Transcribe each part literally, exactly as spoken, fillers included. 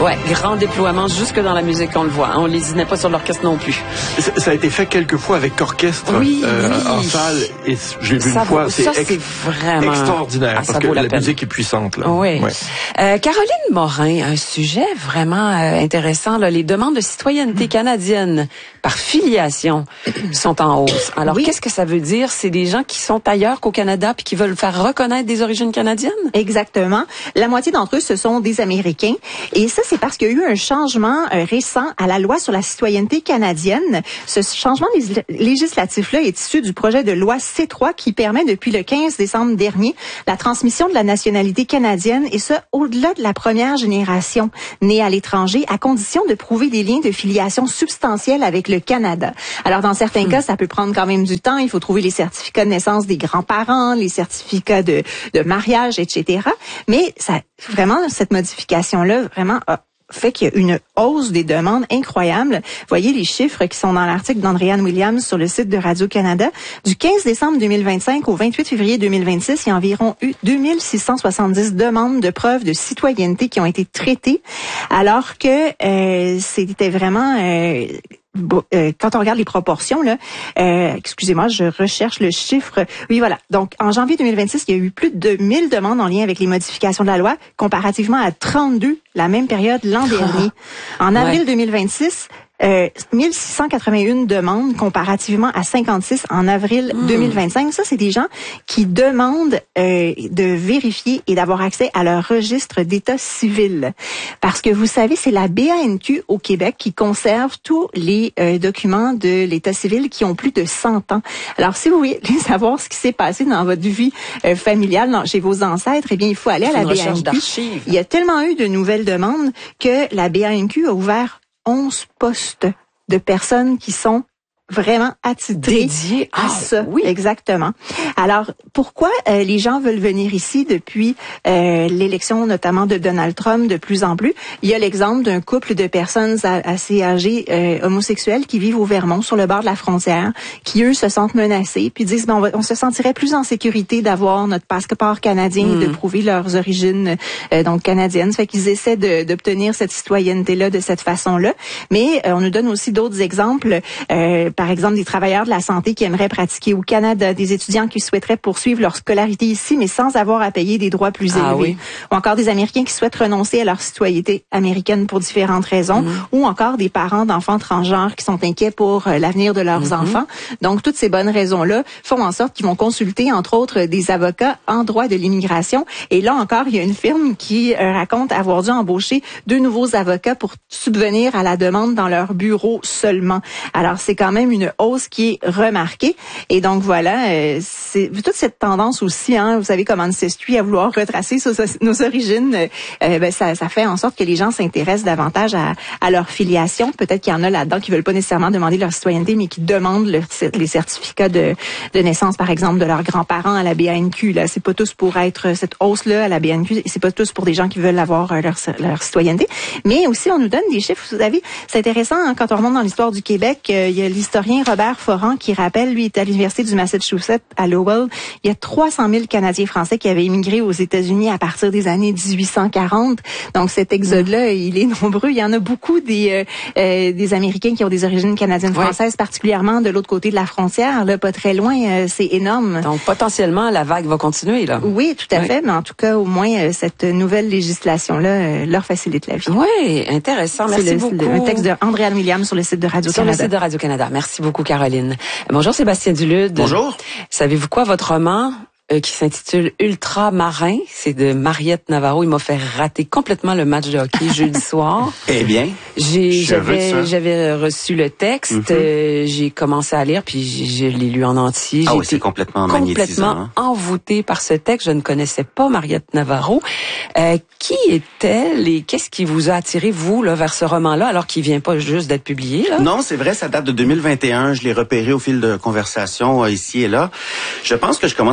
Ouais, grand déploiement jusque dans la musique, on le voit. On lésinait pas sur l'orchestre non plus. Ça, ça a été fait quelques fois avec orchestre oui, euh, oui. en salle et j'ai vu ça une fois. Vaut, c'est, ça, ex- c'est vraiment extraordinaire ah, parce que la, la musique est puissante. Là. Oui. Ouais. Euh, Caroline Morin, un sujet vraiment euh, intéressant. Là, les demandes de citoyenneté canadienne par filiation sont en hausse. Alors, oui. Qu'est-ce que ça veut dire? C'est des gens qui sont ailleurs qu'au Canada puis qui veulent faire reconnaître des origines canadiennes? Exactement. La moitié d'entre eux, ce sont des Américains. Et ça, c'est parce qu'il y a eu un changement euh, récent à la loi sur la citoyenneté canadienne. Ce changement lég- législatif-là est issu du projet de loi C trois qui permet depuis le quinze décembre dernier la transmission de la nationalité canadienne et ça au-delà de la première génération née à l'étranger à condition de prouver des liens de filiation substantiels avec le Canada. Alors, dans certains mmh. cas, ça peut prendre quand même du temps. Il faut trouver les certificats de naissance des grands-parents, les certificats de, de mariage, et cetera. Mais ça, vraiment, cette modification-là, vraiment, a fait qu'il y a une hausse des demandes incroyable. Vous voyez les chiffres qui sont dans l'article d'Andréane Williams sur le site de Radio-Canada. Du quinze décembre deux mille vingt-cinq au vingt-huit février deux mille vingt-six, il y a environ eu deux mille six cent soixante-dix demandes de preuves de citoyenneté qui ont été traitées, alors que euh, c'était vraiment... Euh, Bon, euh, quand on regarde les proportions, là, euh, excusez-moi, je recherche le chiffre. Oui, voilà. Donc, en janvier deux mille vingt-six, il y a eu plus de mille demandes en lien avec les modifications de la loi, comparativement à trente-deux la même période l'an dernier. En avril ouais. deux mille vingt-six, euh, mille six cent quatre-vingt-un demandes comparativement à cinquante-six en avril mmh. deux mille vingt-cinq. Ça, c'est des gens qui demandent euh, de vérifier et d'avoir accès à leur registre d'état civil. Parce que vous savez, c'est la B A N Q au Québec qui conserve tous les euh, documents de l'état civil qui ont plus de cent ans. Alors, si vous voulez savoir ce qui s'est passé dans votre vie euh, familiale, dans, chez vos ancêtres, eh bien, il faut aller à la B A N Q. Il y a tellement eu de nouvelles demandes que la B A N Q a ouvert onze postes de personnes qui sont vraiment attitrés dédiés à ah, ça. Oui, exactement. Alors, pourquoi euh, les gens veulent venir ici depuis euh, l'élection notamment de Donald Trump de plus en plus? Il y a l'exemple d'un couple de personnes assez âgées euh, homosexuelles qui vivent au Vermont, sur le bord de la frontière, qui eux se sentent menacés, puis disent bon, on, va, on se sentirait plus en sécurité d'avoir notre passeport canadien mmh. et de prouver leurs origines euh, donc canadiennes. Ça fait qu'ils essaient de, d'obtenir cette citoyenneté-là de cette façon-là. Mais euh, on nous donne aussi d'autres exemples. Euh, Par exemple, des travailleurs de la santé qui aimeraient pratiquer au Canada, des étudiants qui souhaiteraient poursuivre leur scolarité ici, mais sans avoir à payer des droits plus élevés. Ah oui. Ou encore des Américains qui souhaitent renoncer à leur citoyenneté américaine pour différentes raisons. Mmh. Ou encore des parents d'enfants transgenres qui sont inquiets pour euh, l'avenir de leurs mmh. enfants. Donc, toutes ces bonnes raisons-là font en sorte qu'ils vont consulter, entre autres, des avocats en droit de l'immigration. Et là encore, il y a une firme qui euh, raconte avoir dû embaucher deux nouveaux avocats pour subvenir à la demande dans leur bureau seulement. Alors, c'est quand même une hausse qui est remarquée. Et donc, voilà, euh, c'est toute cette tendance aussi, hein, vous savez, comme Ancestry, à vouloir retracer sur, sur, nos origines, euh, ben, ça, ça fait en sorte que les gens s'intéressent davantage à, à leur filiation. Peut-être qu'il y en a là-dedans qui veulent pas nécessairement demander leur citoyenneté, mais qui demandent le, les certificats de, de naissance, par exemple, de leurs grands-parents à la B A N Q. Là, c'est pas tous pour être cette hausse-là à la B A N Q, c'est pas tous pour des gens qui veulent avoir leur, leur citoyenneté. Mais aussi, on nous donne des chiffres. Vous savez, c'est intéressant, hein, quand on remonte dans l'histoire du Québec, euh, il y a l'historien Robert Foran qui rappelle, lui, est à l'Université du Massachusetts, à Lowell, il y a trois cent mille Canadiens français qui avaient immigré aux États-Unis à partir des années dix-huit cent quarante. Donc, cet exode-là, il est nombreux. Il y en a beaucoup des euh, euh, des Américains qui ont des origines canadiennes-françaises, ouais. particulièrement de l'autre côté de la frontière, là, pas très loin. Euh, c'est énorme. Donc, potentiellement, la vague va continuer, là. Oui, tout à oui. fait. Mais en tout cas, au moins, euh, cette nouvelle législation-là euh, leur facilite la vie. Oui, intéressant. Merci c'est le, beaucoup. Le, un texte de Andréane Williams sur le site de Radio-Canada. Sur le site de Radio-Canada. Merci beaucoup, Caroline. Bonjour, Sébastien Dulude. Bonjour. Savez-vous quoi, votre roman euh, qui s'intitule Ultramarin, c'est de Mariette Navarro. Il m'a fait rater complètement le match de hockey jeudi soir. Eh bien, j'ai, j'avais, j'avais reçu le texte, mm-hmm. euh, j'ai commencé à lire, puis je l'ai lu en entier. Ah j'ai oui, c'est complètement magnétisant. Complètement envoûtée par ce texte. Je ne connaissais pas Mariette Navarro. Euh, qui est-elle et qu'est-ce qui vous a attiré, vous, là, vers ce roman-là, alors qu'il vient pas juste d'être publié, là? Non, c'est vrai, ça date de deux mille vingt et un. Je l'ai repéré au fil de conversation euh, ici et là. Je pense que je commence à m'intéresser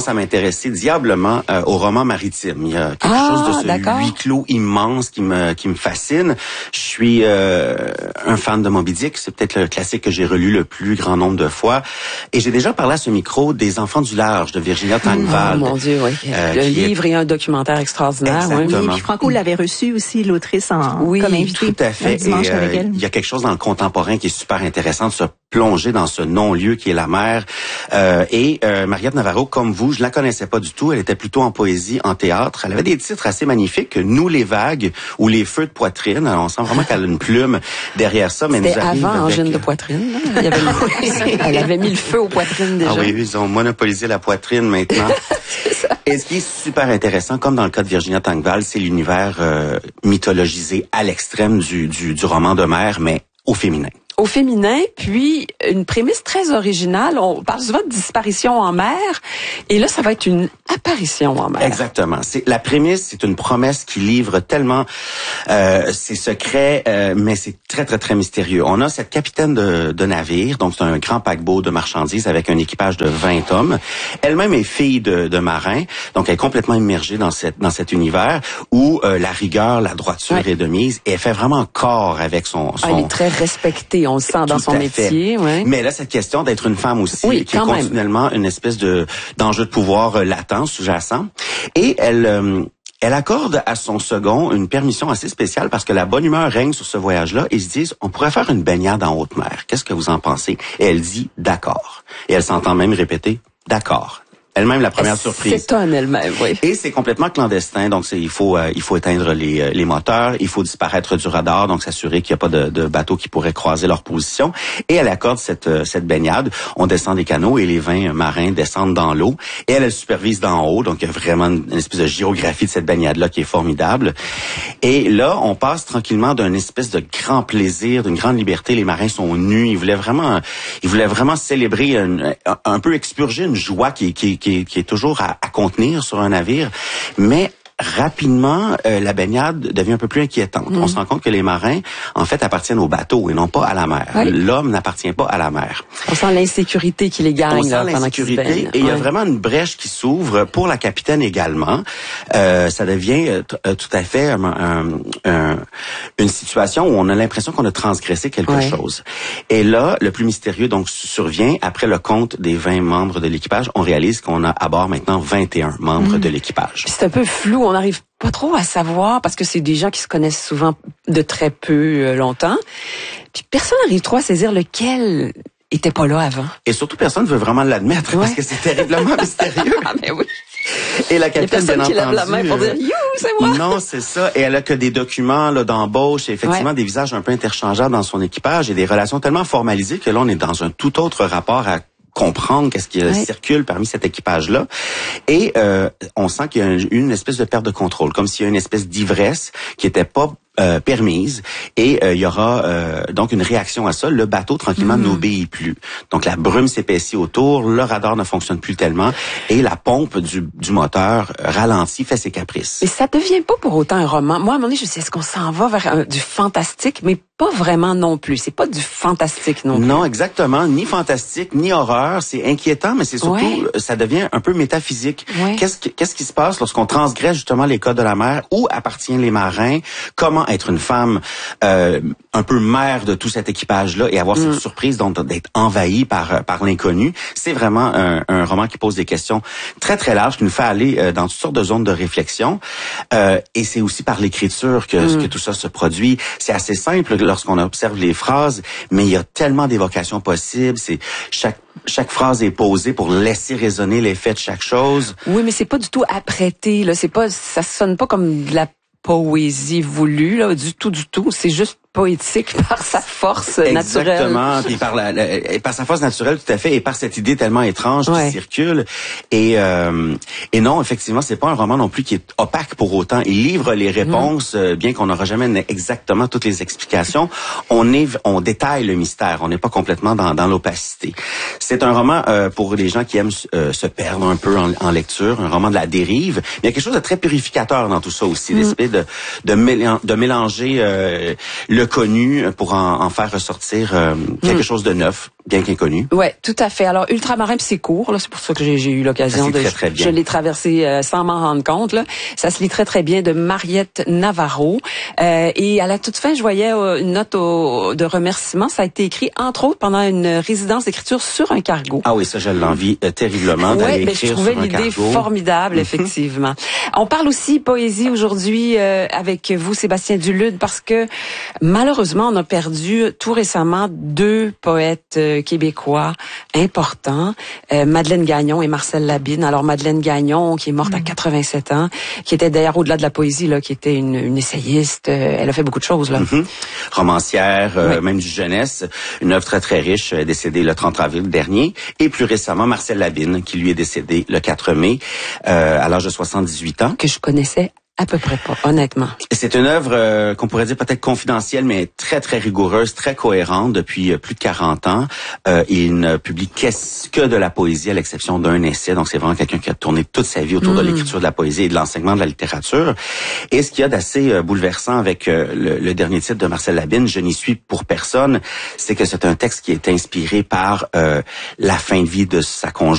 intéressé diablement euh, au roman maritime. Il y a quelque ah, chose de ce d'accord. huis clos immense qui me qui me fascine. Je suis euh, un fan de Moby Dick. C'est peut-être le classique que j'ai relu le plus grand nombre de fois. Et j'ai déjà parlé à ce micro des Enfants du large de Virginia Tangvald. Oh mon Dieu, oui. Euh, le livre est... et un documentaire extraordinaire. Exactement. Oui, puis Franco l'avait reçu aussi, l'autrice, en, oui, comme invité. Tout à fait. Dimanche et, euh, avec elle. Il y a quelque chose dans le contemporain qui est super intéressant de se plonger dans ce non-lieu qui est la mer. Euh, et euh, Mariette Navarro, comme vous, je la connaissais pas du tout. Elle était plutôt en poésie, en théâtre. Elle avait des titres assez magnifiques, Nous les vagues ou Les feux de poitrine. Alors, on sent vraiment qu'elle a une plume derrière ça. Mais C'était nous arrive avant avec... Angine de poitrine. Là. Il y avait mis... Elle avait mis le feu aux poitrines déjà. Ah oui, ils ont monopolisé la poitrine maintenant. Et ce qui est super intéressant, comme dans le cas de Virginia Tangvald, c'est l'univers euh, mythologisé à l'extrême du, du, du roman de mer, mais au féminin. Au féminin, puis une prémisse très originale. On parle souvent de disparition en mer, et là, ça va être une apparition en mer. Exactement. C'est la prémisse, c'est une promesse qui livre tellement euh, ses secrets, euh, mais c'est très très très mystérieux. On a cette capitaine de, de navire, donc c'est un grand paquebot de marchandises avec un équipage de vingt hommes. Elle-même est fille de, de marin, donc elle est complètement immergée dans cette dans cet univers où euh, la rigueur, la droiture ouais. est de mise, et elle fait vraiment corps avec son. son... Ah, elle est très respectée. On le sent dans son métier, ouais. Mais là, cette question d'être une femme aussi, oui, qui est continuellement même. une espèce de d'enjeu de pouvoir euh, latent, sous-jacent. Et elle euh, elle accorde à son second une permission assez spéciale parce que la bonne humeur règne sur ce voyage-là. Ils se disent, on pourrait faire une baignade en haute mer. Qu'est-ce que vous en pensez? Et elle dit, d'accord. Et elle s'entend même répéter, d'accord. Elle-même la première elle surprise. S'étonne elle-même, oui. Et c'est complètement clandestin, donc c'est, il faut euh, il faut éteindre les euh, les moteurs, il faut disparaître du radar, donc s'assurer qu'il n'y a pas de, de bateau qui pourrait croiser leur position. Et elle accorde cette euh, cette baignade. On descend des canots et les vingt marins descendent dans l'eau. Et elle, elle supervise d'en haut, donc il y a vraiment une, une espèce de géographie de cette baignade-là qui est formidable. Et là, on passe tranquillement d'un espèce de grand plaisir, d'une grande liberté. Les marins sont nus, ils voulaient vraiment ils voulaient vraiment célébrer un, un peu expurger une joie qui qui qui Qui est, qui est toujours à, à contenir sur un navire, mais rapidement, euh, la baignade devient un peu plus inquiétante. Mmh. On se rend compte que les marins, en fait, appartiennent au bateau et non pas à la mer. Oui. L'homme n'appartient pas à la mer. On sent l'insécurité qui les gagne. On sent là, l'insécurité pendant qu'ils se et il y a ouais. vraiment une brèche qui s'ouvre pour la capitaine également. Euh, ça devient euh, t- tout à fait un, un, un, une situation où on a l'impression qu'on a transgressé quelque ouais. chose. Et là, le plus mystérieux donc survient après le compte des vingt membres de l'équipage. On réalise qu'on a à bord maintenant vingt et un membres mmh. de l'équipage. C'est un peu flou. On n'arrive pas trop à savoir parce que c'est des gens qui se connaissent souvent de très peu euh, longtemps. Puis personne n'arrive trop à saisir lequel était pas là avant. Et surtout, personne ne veut vraiment l'admettre ouais. parce que c'est terriblement mystérieux. Ah, mais oui. Et la capitaine, bien entendu, qui lève la main pour dire, you, c'est moi. Non, c'est ça. Et elle a que des documents là d'embauche et effectivement ouais. des visages un peu interchangeables dans son équipage et des relations tellement formalisées que là, on est dans un tout autre rapport à comprendre qu'est-ce qui ouais. circule parmi cet équipage-là. Et euh, on sent qu'il y a une, une espèce de perte de contrôle, comme s'il y a une espèce d'ivresse qui était pas Euh, permise et euh, il y aura euh, donc une réaction à ça. Le bateau tranquillement mmh. n'obéit plus. Donc la brume s'épaissit autour, le radar ne fonctionne plus tellement et la pompe du, du moteur ralentit, fait ses caprices. Et ça devient pas pour autant un roman. Moi à un moment donné je me suis dit, est-ce qu'on s'en va vers un, du fantastique, mais pas vraiment non plus. C'est pas du fantastique non plus. Non, exactement. Ni fantastique, ni horreur. C'est inquiétant, mais c'est surtout, ouais. ça devient un peu métaphysique. Ouais. Qu'est-ce, qui, qu'est-ce qui se passe lorsqu'on transgresse justement les codes de la mer? Où appartiennent les marins? Comment être une femme euh, un peu mère de tout cet équipage-là et avoir mm. cette surprise donc, d'être envahie par, par l'inconnu? C'est vraiment un, un roman qui pose des questions très, très larges, qui nous fait aller euh, dans toutes sortes de zones de réflexion. Euh, et c'est aussi par l'écriture que, mm. que tout ça se produit. C'est assez simple lorsqu'on observe les phrases, mais il y a tellement d'évocations possibles. C'est chaque chaque phrase est posée pour laisser résonner l'effet de chaque chose. Oui, mais c'est pas du tout apprêté. Là, c'est pas, ça sonne pas comme de la poésie voulue là, du tout, du tout. C'est juste poétique par sa force Exactement, naturelle. Exactement, puis par la, la par sa force naturelle tout à fait et par cette idée tellement étrange ouais. qui circule et euh, et non, effectivement, c'est pas un roman non plus qui est opaque pour autant. Il livre les réponses mmh. bien qu'on n'aura jamais exactement toutes les explications. On est on détaille le mystère, on n'est pas complètement dans dans l'opacité. C'est un roman euh, pour les gens qui aiment euh, se perdre un peu en, en lecture, un roman de la dérive, mais il y a quelque chose de très purificateur dans tout ça aussi, mmh. l'espèce de de, mélan- de mélanger euh, le connu pour en, en faire ressortir euh, quelque mmh. chose de neuf. bien qu'inconnu. Ouais, tout à fait. Alors ultramarin, puis c'est court, là, c'est pour ça que j'ai, j'ai eu l'occasion de. Très, très bien. Je l'ai traversé euh, sans m'en rendre compte. Là. Ça se lit très très bien de Mariette Navarro. Euh, et à la toute fin, je voyais euh, une note au, de remerciement. Ça a été écrit entre autres pendant une résidence d'écriture sur un cargo. Ah oui, ça je l'envie euh, terriblement d'aller ouais, écrire je trouvais sur un l'idée cargo. formidable, effectivement. On parle aussi poésie aujourd'hui euh, avec vous, Sébastien Dulude, parce que malheureusement, on a perdu tout récemment deux poètes euh, québécois importants, euh, Madeleine Gagnon et Marcel Labine. Alors Madeleine Gagnon, qui est morte mmh. à quatre-vingt-sept ans, qui était d'ailleurs au-delà de la poésie, là, qui était une, une essayiste. Euh, elle a fait beaucoup de choses, là. Mmh. Romancière, euh, oui. même du jeunesse, une œuvre très très riche, euh, décédée le trente avril dernier. Et plus récemment, Marcel Labine, qui lui est décédé le quatre mai, euh, à l'âge de soixante-dix-huit ans. Que je connaissais à peu près pas, honnêtement. C'est une œuvre euh, qu'on pourrait dire peut-être confidentielle, mais très, très rigoureuse, très cohérente depuis euh, plus de quarante ans. Euh, il ne publie qu'est-ce que de la poésie, à l'exception d'un essai. Donc, c'est vraiment quelqu'un qui a tourné toute sa vie autour mmh. de l'écriture de la poésie et de l'enseignement de la littérature. Et ce qu'il y a d'assez euh, bouleversant avec euh, le, le dernier titre de Marcel Labine, Je n'y suis pour personne, c'est que c'est un texte qui est inspiré par euh, la fin de vie de sa conjointe.